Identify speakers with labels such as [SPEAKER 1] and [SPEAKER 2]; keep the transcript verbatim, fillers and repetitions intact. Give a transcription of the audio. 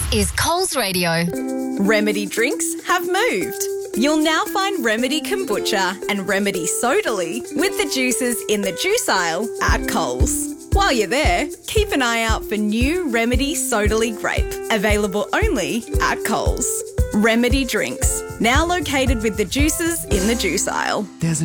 [SPEAKER 1] is Coles Radio.
[SPEAKER 2] Remedy drinks have moved. You'll now find Remedy Kombucha and Remedy Sodally with the juices in the juice aisle at Coles. While you're there, keep an eye out for new Remedy Sodally Grape, available only at Coles. Remedy drinks, now located with the juices in the juice aisle.
[SPEAKER 3] There's